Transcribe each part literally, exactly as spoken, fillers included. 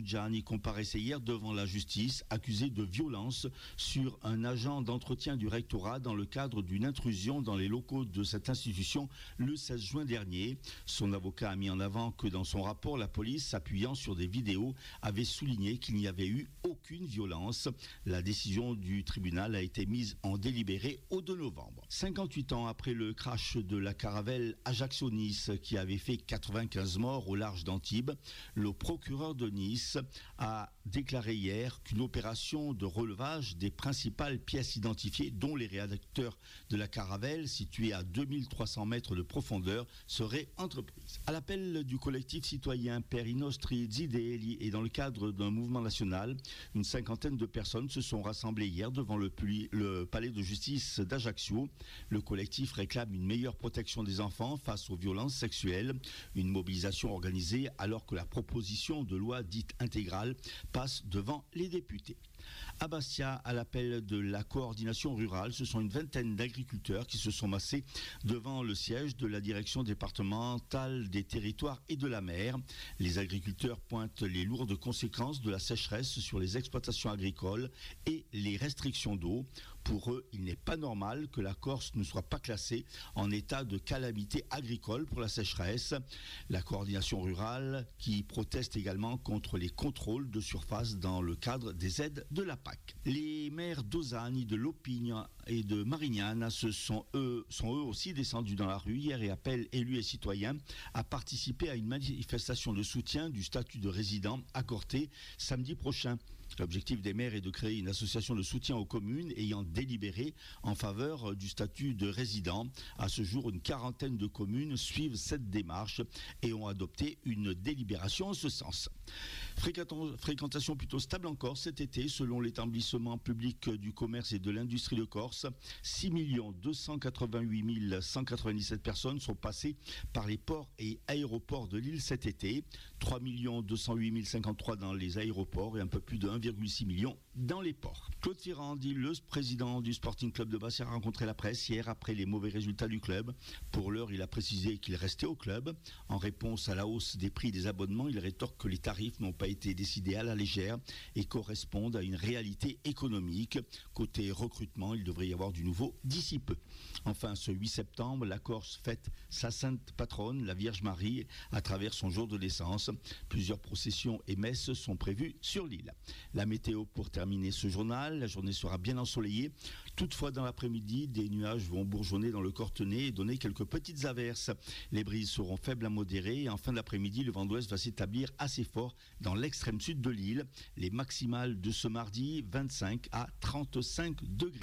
Tidjani comparaissait hier devant la justice, accusé de violence sur un agent d'entretien du rectorat dans le cadre d'une intrusion dans les locaux de cette institution le seize juin dernier. Son avocat a mis en avant que dans son rapport, la police, s'appuyant sur des vidéos, avait souligné qu'il n'y avait eu aucune violence. La décision du tribunal a été mise en délibéré au deux novembre. cinquante-huit ans après le crash de la caravelle Ajaccio-Nice qui avait fait quatre-vingt-quinze morts au large d'Antibes, le procureur de Nice a déclaré hier qu'une opération de relevage des principales pièces identifiées, dont les réacteurs de la caravelle, située à deux mille trois cents mètres de profondeur, serait entreprise. À l'appel du collectif citoyen Per i nostri zideli et dans le cadre d'un mouvement national, une cinquantaine de personnes se sont rassemblées hier devant le, le palais de justice d'Ajaccio. Le collectif réclame une meilleure protection des enfants face aux violences sexuelles. Une mobilisation organisée alors que la proposition de loi dite intégrale passe devant les députés. À Bastia, à l'appel de la coordination rurale, ce sont une vingtaine d'agriculteurs qui se sont massés devant le siège de la direction départementale des territoires et de la mer. Les agriculteurs pointent les lourdes conséquences de la sécheresse sur les exploitations agricoles et les restrictions d'eau. Pour eux, il n'est pas normal que la Corse ne soit pas classée en état de calamité agricole pour la sécheresse. La coordination rurale qui proteste également contre les contrôles de surface dans le cadre des aides de la P A C. Les maires d'Auzagne, de Lopigne et de Marignane se sont eux, sont eux aussi descendus dans la rue hier et appellent élus et citoyens à participer à une manifestation de soutien du statut de résident accordé samedi prochain. L'objectif des maires est de créer une association de soutien aux communes ayant délibéré en faveur du statut de résident. À ce jour, une quarantaine de communes suivent cette démarche et ont adopté une délibération en ce sens. Fréquentation plutôt stable encore cet été, selon l'établissement public du commerce et de l'industrie de Corse. six millions deux cent quatre-vingt-huit mille cent quatre-vingt-dix-sept personnes sont passées par les ports et aéroports de l'île cet été. trois millions deux cent huit mille cinquante-trois dans les aéroports et un peu plus de un virgule six million dans les ports. Claude Ferrandi, le président du Sporting Club de Bastia, a rencontré la presse hier après les mauvais résultats du club. Pour l'heure, il a précisé qu'il restait au club. En réponse à la hausse des prix des abonnements, il rétorque que les tarifs n'ont pas été décidés à la légère et correspondent à une réalité économique. Côté recrutement, il devrait y avoir du nouveau d'ici peu. Enfin, ce huit septembre, la Corse fête sa sainte patronne, la Vierge Marie, à travers son jour de naissance. Plusieurs processions et messes sont prévues sur l'île. La météo pour terminer ce journal, la journée sera bien ensoleillée. Toutefois, dans l'après-midi, des nuages vont bourgeonner dans le Cortenay et donner quelques petites averses. Les brises seront faibles à modérées et en fin d'après-midi, le vent d'ouest va s'établir assez fort dans l'extrême sud de l'île. Les maximales de ce mardi, vingt-cinq à trente-cinq degrés.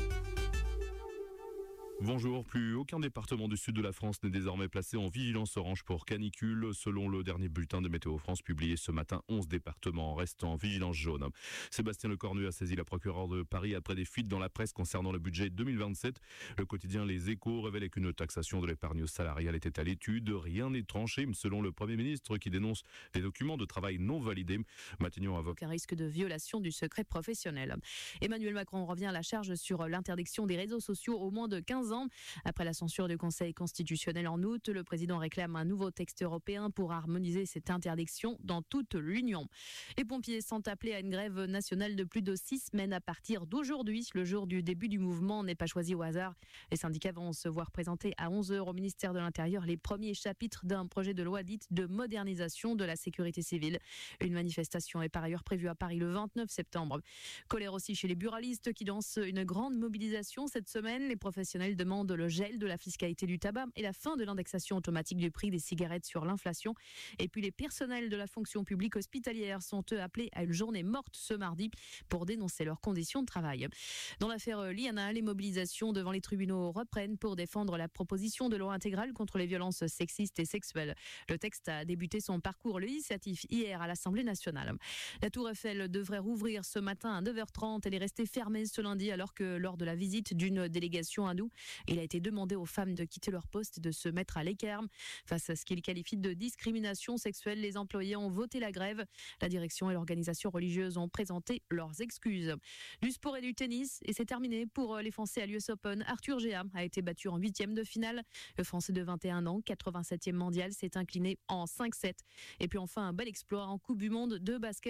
Bonjour, plus aucun département du sud de la France n'est désormais placé en vigilance orange pour canicule. Selon le dernier bulletin de Météo France publié ce matin, onze départements restent en vigilance jaune. Sébastien Lecornu a saisi la procureure de Paris après des fuites dans la presse concernant le budget deux mille vingt-sept. Le quotidien Les Échos révélait qu'une taxation de l'épargne salariale était à l'étude. Rien n'est tranché, selon le Premier ministre qui dénonce des documents de travail non validés. Matignon invoque un risque de violation du secret professionnel. Emmanuel Macron revient à la charge sur l'interdiction des réseaux sociaux au moins de quinze ans. Après la censure du Conseil constitutionnel en août, le président réclame un nouveau texte européen pour harmoniser cette interdiction dans toute l'Union. Les pompiers sont appelés à une grève nationale de plus de six semaines à partir d'aujourd'hui. Le jour du début du mouvement n'est pas choisi au hasard. Les syndicats vont se voir présenter à onze heures au ministère de l'Intérieur les premiers chapitres d'un projet de loi dite de modernisation de la sécurité civile. Une manifestation est par ailleurs prévue à Paris le vingt-neuf septembre. Colère aussi chez les buralistes qui lancent une grande mobilisation cette semaine. Les professionnels demande le gel de la fiscalité du tabac et la fin de l'indexation automatique du prix des cigarettes sur l'inflation. Et puis les personnels de la fonction publique hospitalière sont eux appelés à une journée morte ce mardi pour dénoncer leurs conditions de travail. Dans l'affaire Liana, les mobilisations devant les tribunaux reprennent pour défendre la proposition de loi intégrale contre les violences sexistes et sexuelles. Le texte a débuté son parcours législatif hier à l'Assemblée nationale. La Tour Eiffel devrait rouvrir ce matin à neuf heures trente. Elle est restée fermée ce lundi alors que lors de la visite d'une délégation hindoue, il a été demandé aux femmes de quitter leur poste et de se mettre à l'écart. Face à ce qu'ils qualifient de discrimination sexuelle, les employés ont voté la grève. La direction et l'organisation religieuse ont présenté leurs excuses. Du sport et du tennis, et c'est terminé pour les Français à l'U S Open. Arthur Géa a été battu en huitième de finale. Le Français de vingt et un ans, quatre-vingt-septième mondial, s'est incliné en cinq sept. Et puis enfin, un bel exploit en Coupe du Monde de basket.